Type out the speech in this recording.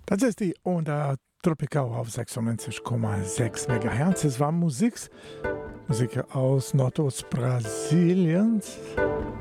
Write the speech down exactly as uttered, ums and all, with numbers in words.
Das ist die Onda Tropical auf sechsundneunzig Komma sechs Megahertz. Es war Musik, Musik aus Nordostbrasiliens.